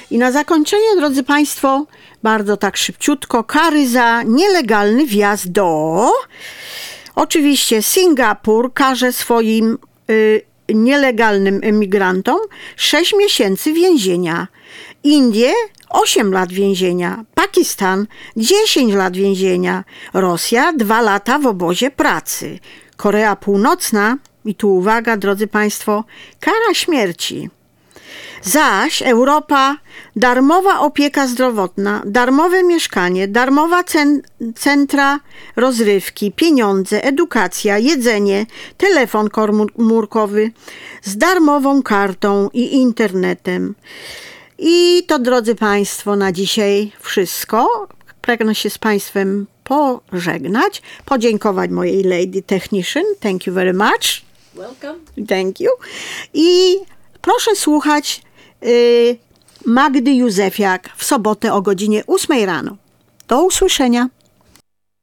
I na zakończenie, drodzy Państwo, bardzo tak szybciutko, kary za nielegalny wjazd do... Oczywiście Singapur karze swoim nielegalnym emigrantom 6 miesięcy więzienia. Indie 8 lat więzienia. Pakistan 10 lat więzienia. Rosja 2 lata w obozie pracy. Korea Północna, i tu uwaga, drodzy Państwo, kara śmierci. Zaś Europa, darmowa opieka zdrowotna, darmowe mieszkanie, darmowa centra rozrywki, pieniądze, edukacja, jedzenie, telefon komórkowy z darmową kartą i internetem. I to, drodzy Państwo, na dzisiaj wszystko. Pragnę się z Państwem pożegnać, podziękować mojej lady technician. Thank you very much. Welcome. Thank you. I proszę słuchać Magdy Józefiak w sobotę o godzinie 8 rano. Do usłyszenia.